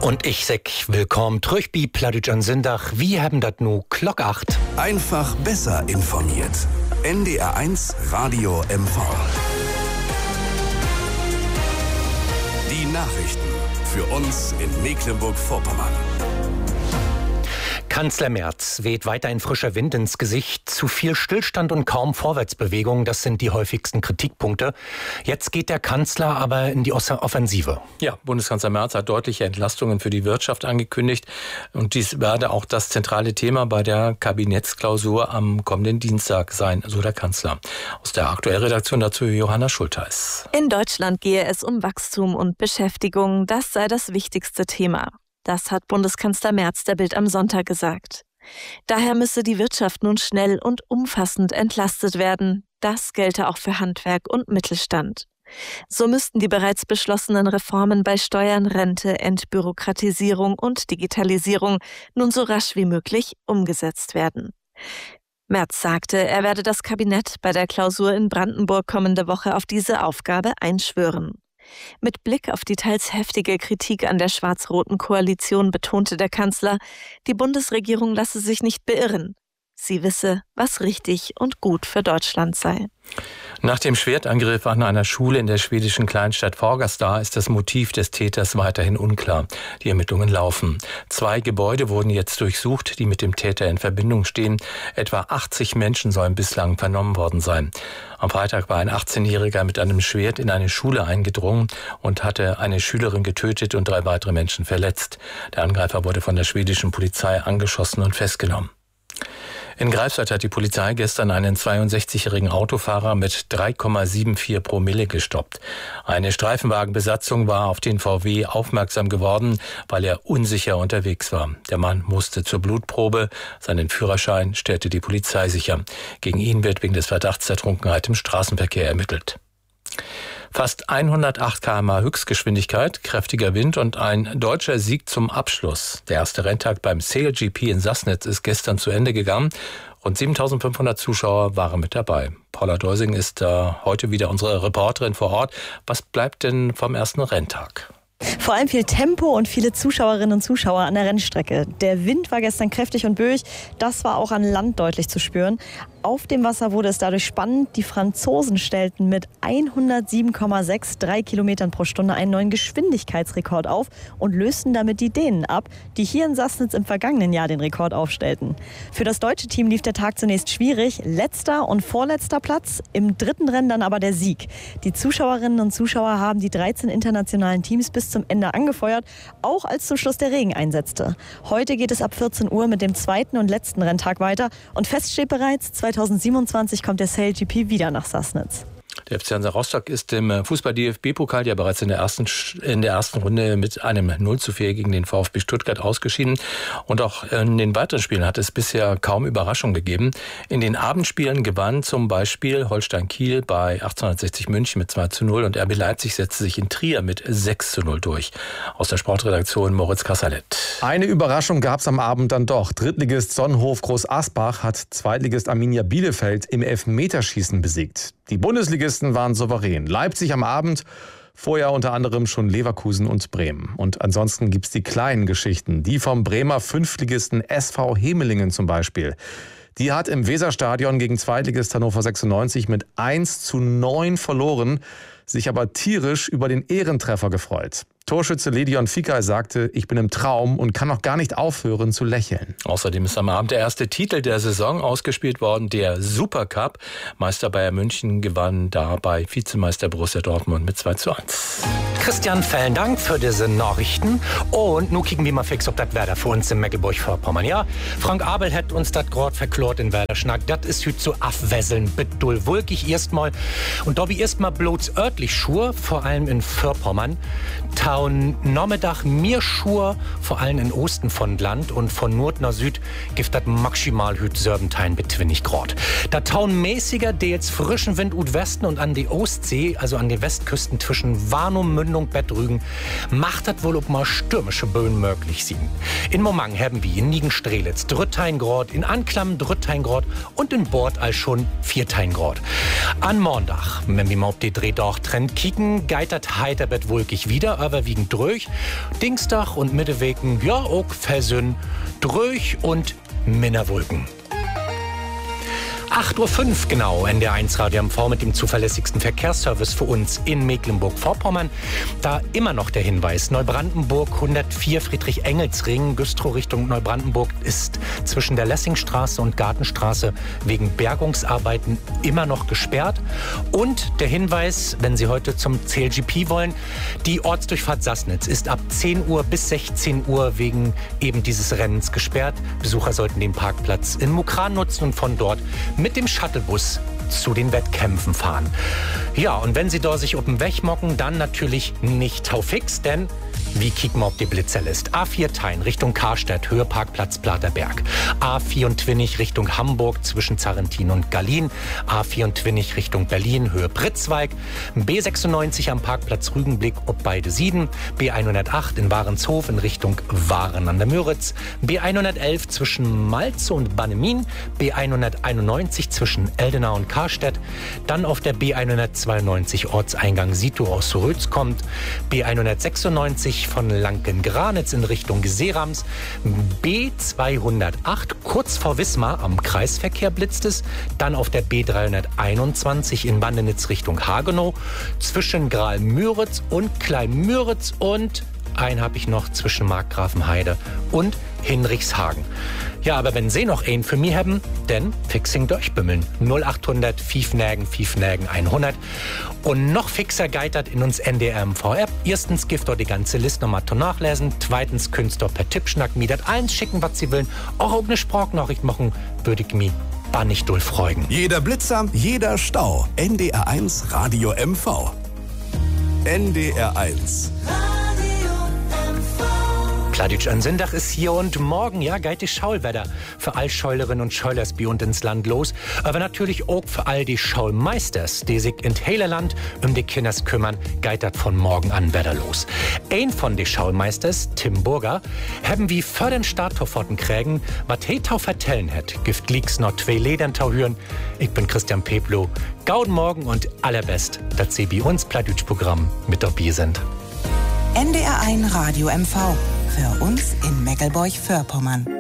Und ich sag willkommen zurück bei Plattdeutsch an Sindach. Wie haben das nu Glock 8? Einfach besser informiert. NDR1 Radio MV. Die Nachrichten für uns in Mecklenburg-Vorpommern. Kanzler Merz weht weiter ein frischer Wind ins Gesicht. Zu viel Stillstand und kaum Vorwärtsbewegung, das sind die häufigsten Kritikpunkte. Jetzt geht der Kanzler aber in die Offensive. Ja, Bundeskanzler Merz hat deutliche Entlastungen für die Wirtschaft angekündigt. Und dies werde auch das zentrale Thema bei der Kabinettsklausur am kommenden Dienstag sein, so der Kanzler. Aus der Aktuellredaktion dazu Johanna Schultheis. In Deutschland gehe es um Wachstum und Beschäftigung. Das sei das wichtigste Thema. Das hat Bundeskanzler Merz der Bild am Sonntag gesagt. Daher müsse die Wirtschaft nun schnell und umfassend entlastet werden. Das gelte auch für Handwerk und Mittelstand. So müssten die bereits beschlossenen Reformen bei Steuern, Rente, Entbürokratisierung und Digitalisierung nun so rasch wie möglich umgesetzt werden. Merz sagte, er werde das Kabinett bei der Klausur in Brandenburg kommende Woche auf diese Aufgabe einschwören. Mit Blick auf die teils heftige Kritik an der schwarz-roten Koalition betonte der Kanzler, die Bundesregierung lasse sich nicht beirren. Sie wisse, was richtig und gut für Deutschland sei. Nach dem Schwertangriff an einer Schule in der schwedischen Kleinstadt Fagersta ist das Motiv des Täters weiterhin unklar. Die Ermittlungen laufen. 2 Gebäude wurden jetzt durchsucht, die mit dem Täter in Verbindung stehen. Etwa 80 Menschen sollen bislang vernommen worden sein. Am Freitag war ein 18-Jähriger mit einem Schwert in eine Schule eingedrungen und hatte eine Schülerin getötet und 3 weitere Menschen verletzt. Der Angreifer wurde von der schwedischen Polizei angeschossen und festgenommen. In Greifswald hat die Polizei gestern einen 62-jährigen Autofahrer mit 3,74 Promille gestoppt. Eine Streifenwagenbesatzung war auf den VW aufmerksam geworden, weil er unsicher unterwegs war. Der Mann musste zur Blutprobe. Seinen Führerschein stellte die Polizei sicher. Gegen ihn wird wegen des Verdachts der Trunkenheit im Straßenverkehr ermittelt. Fast 108 km/h Höchstgeschwindigkeit, kräftiger Wind und ein deutscher Sieg zum Abschluss. Der erste Renntag beim Sail GP in Sassnitz ist gestern zu Ende gegangen. Rund 7.500 Zuschauer waren mit dabei. Paula Deusing ist heute wieder unsere Reporterin vor Ort. Was bleibt denn vom ersten Renntag? Vor allem viel Tempo und viele Zuschauerinnen und Zuschauer an der Rennstrecke. Der Wind war gestern kräftig und böig. Das war auch an Land deutlich zu spüren. Auf dem Wasser wurde es dadurch spannend. Die Franzosen stellten mit 107,63 Kilometern pro Stunde einen neuen Geschwindigkeitsrekord auf und lösten damit die Dänen ab, die hier in Sassnitz im vergangenen Jahr den Rekord aufstellten. Für das deutsche Team lief der Tag zunächst schwierig. Letzter und vorletzter Platz, im dritten Rennen dann aber der Sieg. Die Zuschauerinnen und Zuschauer haben die 13 internationalen Teams bis zum Ende angefeuert, auch als zum Schluss der Regen einsetzte. Heute geht es ab 14 Uhr mit dem zweiten und letzten Renntag weiter und fest steht bereits, 2027 kommt der Sail GP wieder nach Sassnitz. Der FC Hansa Rostock ist im Fußball-DFB-Pokal ja bereits in der ersten Runde mit einem 0:4 gegen den VfB Stuttgart ausgeschieden. Und auch in den weiteren Spielen hat es bisher kaum Überraschung gegeben. In den Abendspielen gewann zum Beispiel Holstein Kiel bei 1860 München mit 2:0 und RB Leipzig setzte sich in Trier mit 6:0 durch. Aus der Sportredaktion Moritz Kassalet. Eine Überraschung gab es am Abend dann doch. Drittligist Sonnenhof Groß Asbach hat Zweitligist Arminia Bielefeld im Elfmeterschießen besiegt. Die Bundesligisten waren souverän. Leipzig am Abend, vorher unter anderem schon Leverkusen und Bremen. Und ansonsten gibt's die kleinen Geschichten. Die vom Bremer Fünftligisten SV Hemelingen zum Beispiel. Die hat im Weserstadion gegen Zweitligist Hannover 96 mit 1:9 verloren, sich aber tierisch über den Ehrentreffer gefreut. Torschütze Ledion Fikay sagte, ich bin im Traum und kann noch gar nicht aufhören zu lächeln. Außerdem ist am Abend der erste Titel der Saison ausgespielt worden, der Supercup. Meister Bayern München gewann dabei Vizemeister Borussia Dortmund mit 2:1. Christian, vielen Dank für diese Nachrichten. Und nun kicken wir mal fix, ob das Wetter für uns in Mecklenburg-Vorpommern. Ja, Frank Abel hat uns das gerade verklort in Werderschnack. Das ist heute zu abwesseln, bedul wolkig erstmal. Und da wie erstmal bloß örtlich Schur, vor allem in Vorpommern. Taun Nachmittag mir Schur, vor allem in Osten von Land und von Nord nach Süd gibt das maximal hüt Serbentein mit 20 Grad. Da taun mäßiger, der jetzt frischen Wind ut Westen und an die Ostsee, also an die Westküsten zwischen Warnum, Mündung, Bettrügen, macht das wohl ob mal stürmische Böen möglich sein. In Momang haben wir in Nigen-Strelitz 3 Grad, in Anklam 3 Grad und in Bord als schon 4 Grad. An Montag, wenn wir mal auf die Drehdacht Wettertrend kicken, geitert heiter bet wolkig wieder, überwiegend dröch. Dienstag und Mitteweken, ja, auch versünn, dröch und Minderwolken. 8.05 Uhr genau, NDR1 Radio MV mit dem zuverlässigsten Verkehrsservice für uns in Mecklenburg-Vorpommern. Da immer noch der Hinweis, Neubrandenburg 104 Friedrich-Engels-Ring, Güstrow Richtung Neubrandenburg ist zwischen der Lessingstraße und Gartenstraße wegen Bergungsarbeiten immer noch gesperrt. Und der Hinweis, wenn Sie heute zum CLGP wollen, die Ortsdurchfahrt Sassnitz ist ab 10 Uhr bis 16 Uhr wegen eben dieses Rennens gesperrt. Besucher sollten den Parkplatz in Mukran nutzen und von dort mit dem Shuttlebus zu den Wettkämpfen fahren. Ja, und wenn Sie da sich auf den Weg mocken, dann natürlich nicht taufix, denn wie kicken wir, ob die Blitzel ist. A4 Tein Richtung Karstadt, Höhe Parkplatz Platerberg. A24 Richtung Hamburg zwischen Zarrentin und Gallien. A24 Richtung Berlin, Höhe Pritzweig. B96 am Parkplatz Rügenblick ob beide Sieden. B108 in Warenshof in Richtung Waren an der Müritz. B111 zwischen Malze und Bannemin. B191 zwischen Eldenau und Karstedt. Dann auf der B192 Ortseingang Situ aus Rötz kommt. B196 von Lanken-Granitz in Richtung Seerams. B208 kurz vor Wismar am Kreisverkehr blitzt es. Dann auf der B321 in Bandenitz Richtung Hagenow. Zwischen Graal-Müritz und Klein-Müritz und einen habe ich noch zwischen Markgrafenheide und Hinrichshagen. Ja, aber wenn Sie noch einen für mich haben, dann fixing durchbümmeln. 0800 5nägen 100. Und noch fixer geitert in uns NDR MV-App. Erstens Gift dort die ganze Liste nochmal zu nachlesen. Zweitens könnt ihr per Tippschnack mir das eins schicken, was Sie wollen. Auch eine Sprachnachricht machen, würde ich mich bannig doll freuen. Jeder Blitzer, jeder Stau. NDR1 Radio MV. NDR1. Kladitsch an Sindach ist hier und morgen, ja, geht die Schaulwetter für all Scheulerinnen und Scheulers bei uns ins Land los. Aber natürlich auch für all die Schaulmeisters, die sich in Heilerland um die Kinders kümmern, geht das von morgen an Wetter los. Ein von den Schaulmeisters, Tim Burger, haben wie für den Starttorforten kriegen, was he tau vertellen hat. Gift liegt's noch 2 Ledern tau hören. Ich bin Christian Peplo. Gauden morgen und allerbest, dass Sie bei uns Plattdeutsch-Programm mit dabei sind. NDR1 Radio MV. Für uns in Mecklenburg-Vorpommern.